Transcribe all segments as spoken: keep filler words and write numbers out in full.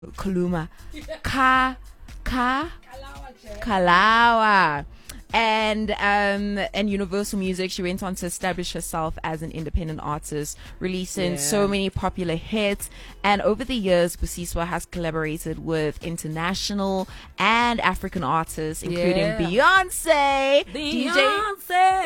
Kaluma. Ka Ka Kalawa. And um, and Universal Music, she went on to establish herself as an independent artist, releasing yeah. so many popular hits. And over the years, Busiswa has collaborated with international and African artists, including yeah. Beyonce, Beyonce,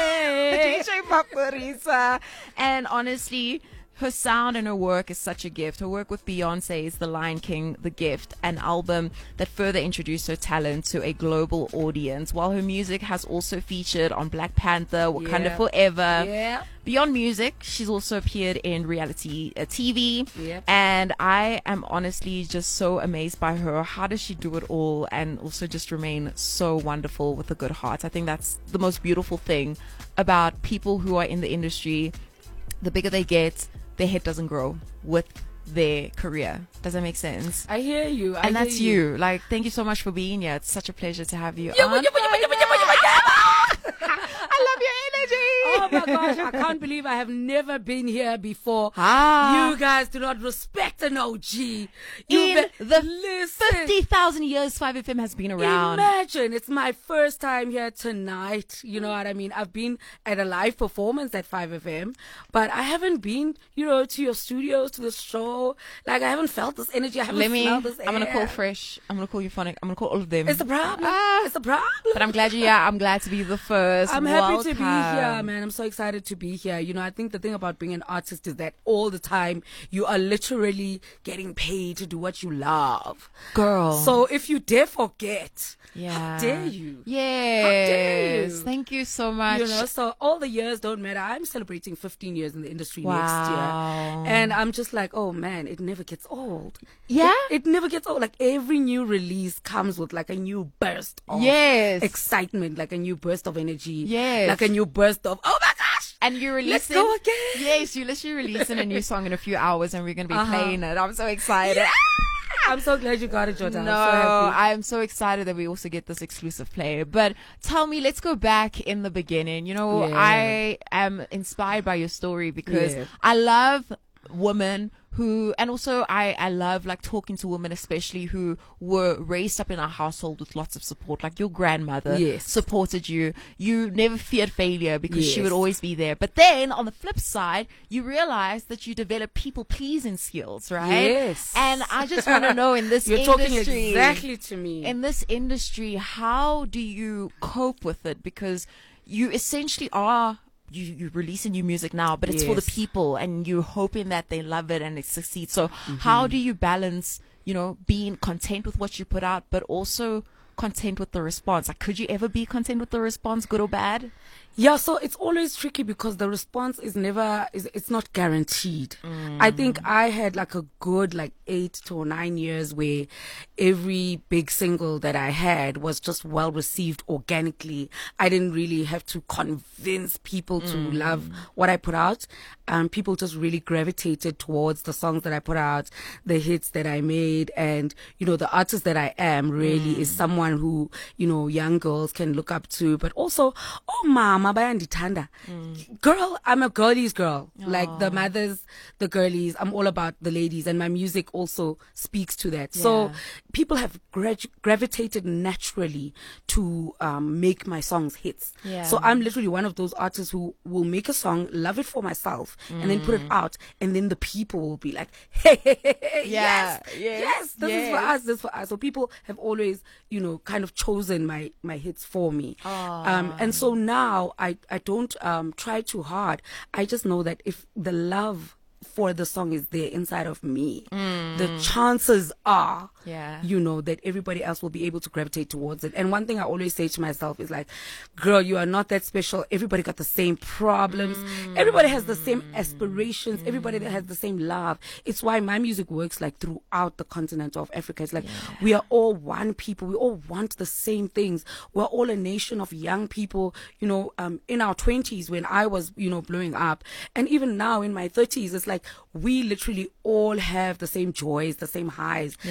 D J Paparisa. And honestly, her sound and her work is such a gift. Her work with Beyonce is The Lion King, The Gift, an album that further introduced her talent to a global audience, while her music has also featured on Black Panther, Wakanda yeah. Forever. Yeah. Beyond music, she's also appeared in reality uh, T V. Yeah. And I am honestly just so amazed by her. How does she do it all and also just remain so wonderful with a good heart? I think that's the most beautiful thing about people who are in the industry. The bigger they get, their head doesn't grow with their career. Does that make sense? I hear you. I and that's you. you. Like, thank you so much for being here. It's such a pleasure to have you. Yeah, on. yeah, yeah, yeah, yeah, yeah, I love your energy. Oh my gosh, I can't believe I have never been here before. Ah. You guys do not respect an O G. In be- the listen. fifty thousand years five F M has been around. Imagine, it's my first time here tonight. You know what I mean? I've been at a live performance at five F M, but I haven't been, you know, to your studios, to the show. Like, I haven't felt this energy. I haven't Let me, smelled this air. I'm going to call Fresh. I'm going to call Euphonic. I'm going to call all of them. It's a problem. Ah. It's a problem. But I'm glad you're here. I'm glad to be the first. I'm happy Welcome. to be here, man. I'm so excited to be here. You know, I think the thing about being an artist is that all the time you are literally getting paid to do what you love. Girl. So if you dare forget, yeah. how dare you? Yes. How dare you? Thank you so much. You know, so all the years don't matter. I'm celebrating fifteen years in the industry wow. next year. And I'm just like, oh man, it never gets old. Yeah? It, it never gets old. Like every new release comes with like a new burst of yes. excitement, like a new burst of energy. Yes. Like a new burst of, oh my gosh. And you're releasing. Let's go again. Yes, you're literally releasing a new song in a few hours and we're going to be uh-huh. playing it. I'm so excited. Yeah. I'm so glad you got it, Jordan. No, I'm so happy. I'm so excited that we also get this exclusive play. But tell me, let's go back in the beginning. You know, yeah. I am inspired by your story because yeah. I love women who, and also I, I love like talking to women, especially who were raised up in a household with lots of support. Like your grandmother yes. supported you. You never feared failure because yes. she would always be there. But then on the flip side, you realize that you develop people pleasing skills, right? Yes. And I just want to know in this You're industry, talking exactly to me. in this industry, how do you cope with it? Because you essentially are You, you release a new music now, but it's yes. for the people and you're hoping that they love it and it succeeds. So mm-hmm. how do you balance, you know, being content with what you put out, but also content with the response? Like, could you ever be content with the response, good or bad? Yeah, so it's always tricky because the response is never, is it's not guaranteed. Mm. I think I had like a good like eight to nine years where every big single that I had was just well received organically. I didn't really have to convince people to mm. love what I put out. Um, people just really gravitated towards the songs that I put out, the hits that I made. And, you know, the artist that I am really mm. is someone who, you know, young girls can look up to, but also, oh, mama, bayandithanda. Mm. Girl, I'm a girlies girl. Aww. Like the mothers, the girlies, I'm all about the ladies, and my music also speaks to that. Yeah. So people have gra- gravitated naturally to um, make my songs hits. Yeah. So I'm literally one of those artists who will make a song, love it for myself, Mm. and then put it out, and then the people will be like, hey, hey, hey, hey yeah, yes, yes, yes, this yes. is for us, this is for us. So people have always, you know, kind of chosen my, my hits for me. Um, and so now I, I don't um, try too hard. I just know that if the love for the song is there inside of me, mm. the chances are, yeah. you know, that everybody else will be able to gravitate towards it. And one thing I always say to myself is like, girl, you are not that special. Everybody got the same problems. Mm. Everybody has the same aspirations. Mm. Everybody that has the same love. It's why my music works like throughout the continent of Africa. It's like, yeah. we are all one people. We all want the same things. We're all a nation of young people, you know, um, in our twenties when I was, you know, blowing up. And even now in my thirties, it's like, we literally all have the same joys, the same highs, yeah. the same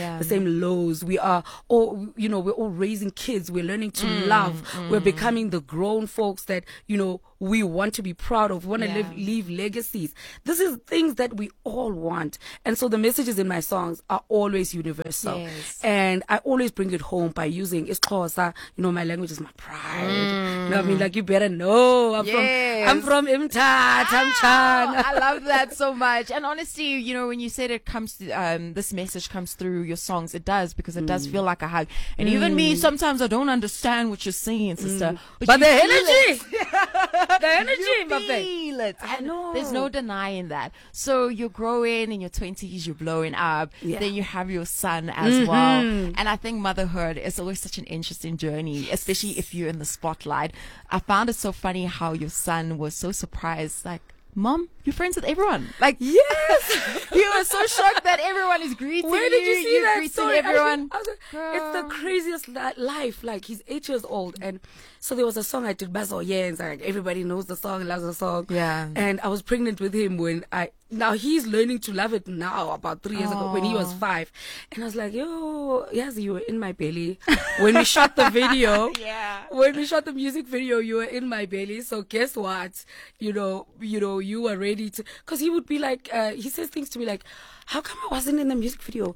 same lows. We are all, you know, we're all raising kids. We're learning to mm, love. Mm. We're becoming the grown folks that, you know, we want to be proud of, want to yeah. live, leave legacies. This is things that we all want. And so the messages in my songs are always universal. Yes. And I always bring it home by using isiXhosa. You know, my language is my pride. Mm. You know what I mean? Like, you better know. I'm yes. from, I'm from Imtat, Tamchan. I love that so much. And honestly, you know, when you said it comes to, um, this message comes through your songs, it does, because it mm. does feel like a hug. And mm. even me, sometimes I don't understand what you're saying, sister. Mm. But, but the energy! The energy, you feel it. I know. There's no denying that. So you're growing in your twenties, you're blowing up. Yeah. Then you have your son as mm-hmm. well. And I think motherhood is always such an interesting journey, especially if you're in the spotlight. I found it so funny how your son was so surprised, like, Mom, you're friends with everyone. Like, yes. You were so shocked that everyone is greeting you. Where did you see you're that greeting story? everyone. I was like, it's the craziest li- life. Like, he's eight years old. And so there was a song I did, Bazo Yens. Like, everybody knows the song, loves the song. Yeah. And I was pregnant with him when I, now he's learning to love it now, about three years oh. ago, when he was five. And I was like, yo, yes, you were in my belly. When we shot the video, yeah. when we shot the music video, you were in my belly. So guess what? You know, you know, you were ready to, cause he would be like, uh, he says things to me like, how come I wasn't in the music video?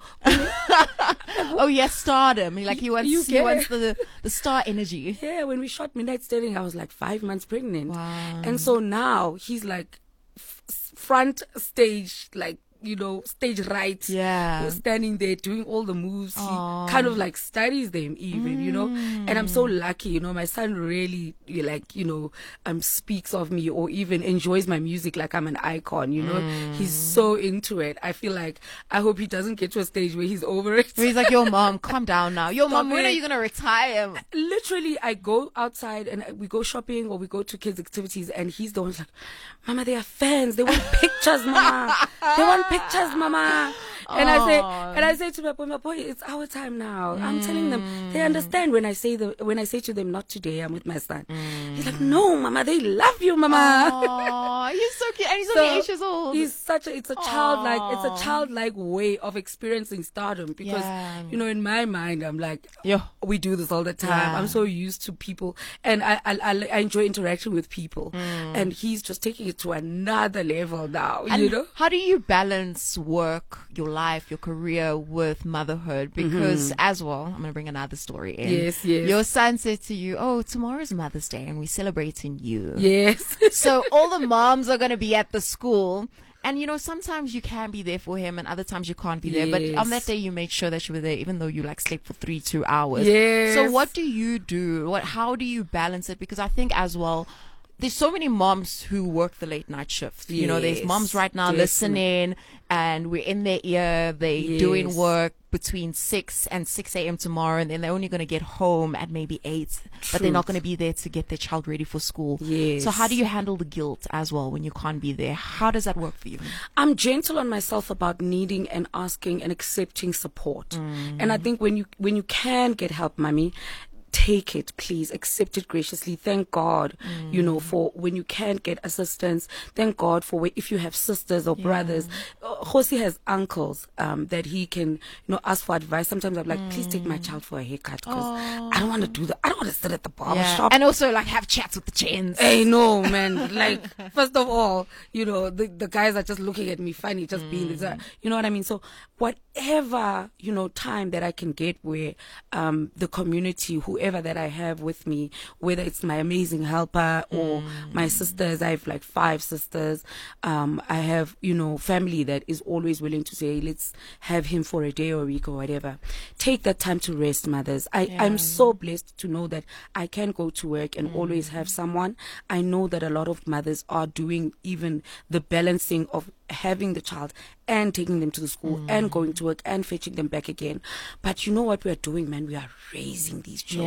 Oh yes, stardom. Like he wants, he wants the the star energy. Yeah, when we shot Midnight Staring, I was like five months pregnant. Wow. And so now he's like f- front stage, like, you know, stage right. Yeah. Standing there doing all the moves. Aww. He kind of like studies them even, mm. you know. And I'm so lucky, you know, my son really like, you know, um speaks of me or even enjoys my music like I'm an icon, you know. Mm. He's so into it. I feel like I hope he doesn't get to a stage where he's over it. Where he's like, yo mom, calm down now. Yo mom, when are you gonna retire? Literally, I go outside and we go shopping or we go to kids' activities and he's the one who's like, Mama, they are fans. They want pictures, Mama. They want pictures, Mama. And I say, and I say to my boy, my boy, it's our time now. Mm. I'm telling them, they understand when I say the, when I say to them, not today, I'm with my son. Mm. He's like, no, Mama, they love you, Mama. Oh, he's so cute, and he's so only eight years old. He's such a, it's a Aww. childlike, it's a childlike way of experiencing stardom because, yeah. you know, in my mind, I'm like, yeah, we do this all the time. Yeah. I'm so used to people, and I, I, I enjoy interacting with people, mm. and he's just taking it to another level now. And you know, how do you balance work, your life, your career with motherhood? Because mm-hmm. as well, I'm going to bring another story in. Yes, yes. Your son said to you, oh, tomorrow's Mother's Day and we're celebrating you. Yes. So all the moms are going to be at the school. And, you know, sometimes you can be there for him and other times you can't be there. Yes. But on that day, you made sure that you were there, even though you like slept for three, two hours. Yes. So what do you do? What, how do you balance it? Because I think as well, there's so many moms who work the late night shift. Yes, you know, there's moms right now definitely. listening and we're in their ear. They're yes. doing work between six and six a.m. tomorrow, and then they're only going to get home at maybe eight, Truth. but they're not going to be there to get their child ready for school. Yes. So how do you handle the guilt as well when you can't be there? How does that work for you? I'm gentle on myself about needing and asking and accepting support. Mm. And I think when you, when you can get help, mommy, take it, please. Accept it graciously. Thank God, mm. you know, for when you can't get assistance. Thank God for where, if you have sisters or yeah. brothers. Uh, Josi has uncles um, that he can, you know, ask for advice. Sometimes I'm like, mm. please take my child for a haircut because I don't want to do that. I don't want to sit at the barber yeah. shop. And also, like, have chats with the gents. Hey, no, man. Like, first of all, you know, the, the guys are just looking at me funny, just mm. being, uh, you know what I mean? So whatever, you know, time that I can get where um, the community, whoever that I have with me, whether it's my amazing helper or mm. my sisters, I have like five sisters. Um, I have, you know, family that is always willing to say, let's have him for a day or a week or whatever. Take that time to rest, mothers. I, yeah. I'm so blessed to know that I can go to work and mm. always have someone. I know that a lot of mothers are doing even the balancing of having the child and taking them to the school mm. and going to work and fetching them back again. But you know what we are doing, man? We are raising these children.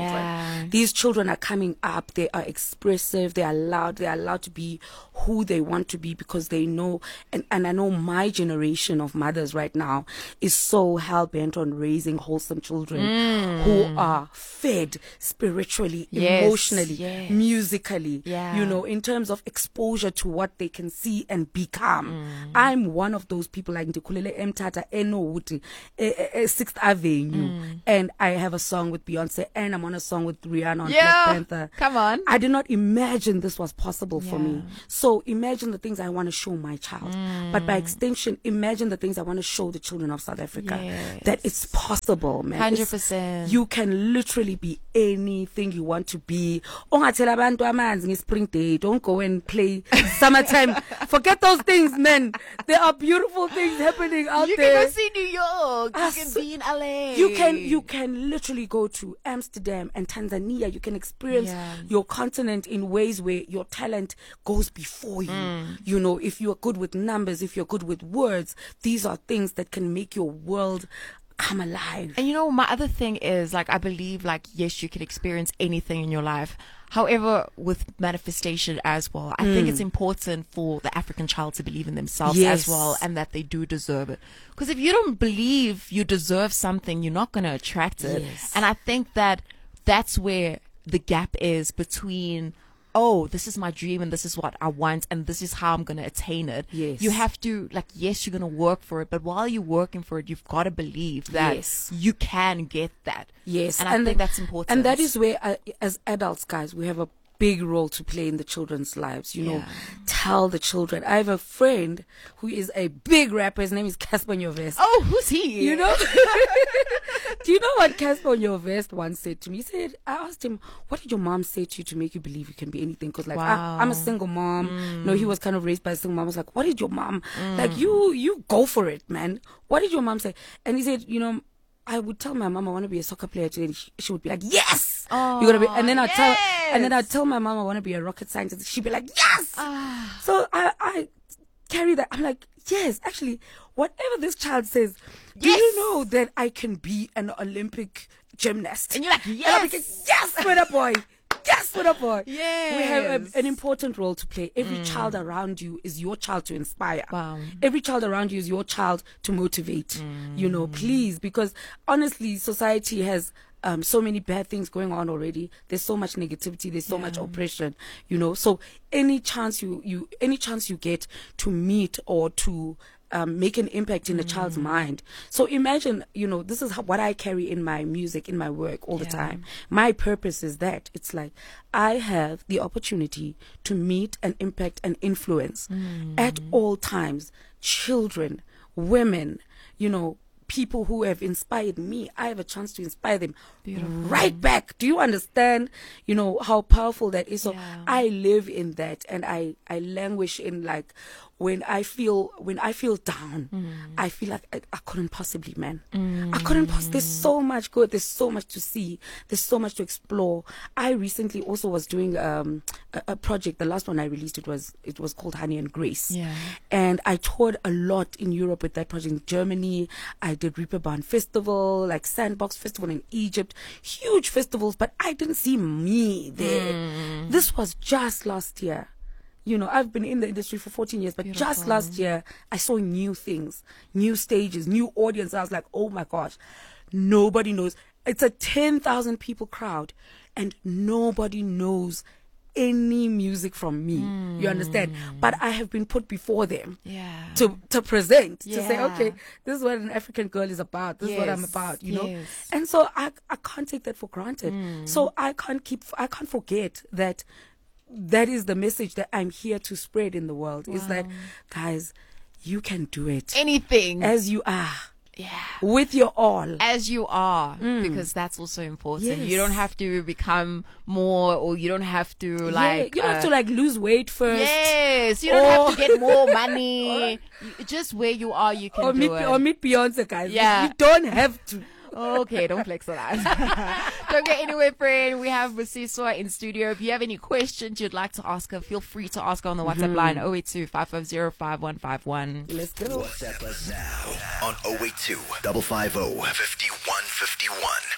children. These children are coming up. They are expressive. They are loud. They are allowed to be who they want to be because they know. And, and I know my generation of mothers right now is so hell-bent on raising wholesome children mm. who are fed spiritually, yes, emotionally, yes. musically, yeah. you know, in terms of exposure to what they can see and become. Mm. I'm one of those people like Ndikulele Mtata, Eno Wuti, Sixth Avenue, mm. and I have a song with Beyonce, and I'm on a song with Rihanna on yeah. Black Panther. Come on. I did not imagine this was possible yeah. for me. So imagine the things I want to show my child. Mm. But by extension, imagine the things I want to show the children of South Africa. Yes. That it's possible, man. one hundred percent. It's, you can literally be anything you want to be. Ongathela abantu amanzi nge-spring day. Don't go and play summertime. Forget those things, man. There are beautiful things happening out you there. You can go see New York. You can be in L A. You can you can literally go to Amsterdam and Tanzania. You can experience yeah. your continent in ways where your talent goes before you. Mm. You know, if you're good with numbers, if you're good with words, these are things that can make your world come alive. And you know, my other thing is, like, I believe, like, yes, you can experience anything in your life. However, with manifestation as well, I mm. think it's important for the African child to believe in themselves yes. as well, and that they do deserve it. Because if you don't believe you deserve something, you're not going to attract it. Yes. And I think that that's where the gap is between, oh, this is my dream and this is what I want and this is how I'm going to attain it. Yes. You have to, like, yes, you're going to work for it, but while you're working for it, you've got to believe that yes. you can get that. Yes. And I and think the, that's important. And that is where, uh, as adults, guys, we have a big role to play in the children's lives. You know, yeah. tell the children. I have a friend who is a big rapper. His name is Casper Nyovest. Oh, who's he? You know? Do you know what Casper Nyovest once said to me? He said, I asked him, what did your mom say to you to make you believe you can be anything? Because, like, wow. I, I'm a single mom. Mm. No, he was kind of raised by a single mom. I was like, what did your mom, Mm. like, you, you go for it, man. What did your mom say? And he said, you know, I would tell my mom I want to be a soccer player today, and she, she would be like, yes, oh, you're gonna be. And then I yes. tell, and then I tell my mom I want to be a rocket scientist. She'd be like, yes. Ah. So I, I carry that. I'm like, yes, actually, whatever this child says, do yes. you know that I can be an Olympic gymnast? And you're like, yes, and I'm like, yes, with a boy. Yes, what up, boy? Yes. We have a, an important role to play. Every mm. child around you is your child to inspire. Wow. Every child around you is your child to motivate. Mm. You know, please, because honestly, society has um, so many bad things going on already. There's so much negativity. There's so yeah. much oppression. You know, so any chance you you any chance you get to meet or to Um, make an impact in a mm. child's mind. So imagine, you know, this is how, what I carry in my music, in my work all yeah. the time. My purpose is that it's like I have the opportunity to meet and impact and influence mm. at all times children, women, you know, people who have inspired me. I have a chance to inspire them Beautiful. Right back. Do you understand, you know, how powerful that is? So yeah. I live in that, and I, I languish in, like, when I feel, when I feel down, mm. I feel like I, I couldn't possibly, man. Mm. I couldn't possibly. There's so much good. There's so much to see. There's so much to explore. I recently also was doing um, a, a project. The last one I released, it was, it was called Honey and Grace. Yeah. And I toured a lot in Europe with that project. In Germany, I did Reeperbahn Festival, like Sandbox Festival in Egypt. Huge festivals, but I didn't see me there. Mm. This was just last year. You know, I've been in the industry for fourteen years, but Beautiful. Just last year, I saw new things, new stages, new audience. I was like, oh my gosh, nobody knows. It's a ten thousand people crowd, and nobody knows any music from me. Mm. You understand? But I have been put before them yeah. to, to present, yeah. to say, okay, this is what an African girl is about. This yes. is what I'm about, you yes. know? And so I, I can't take that for granted. Mm. So I can't keep, I can't forget that that is the message that I'm here to spread in the world. Wow. Is that, guys, you can do it. Anything. As you are. Yeah. With your all. As you are. Mm. Because that's also important. Yes. You don't have to become more, or you don't have to, like. Yeah, you don't uh, have to, like, lose weight first. Yes. You don't or, have to get more money. Or, just where you are, you can or do meet, it. Or meet Beyonce, guys. Yeah. You don't have to. Okay, don't flex on that. Don't get anywhere, friend. We have Busiswa in studio. If you have any questions you'd like to ask her, feel free to ask her on the WhatsApp mm-hmm. line oh eight two, five five zero, five one five one. Let's go. WhatsApp us now on oh eight two, five five zero, five one five one.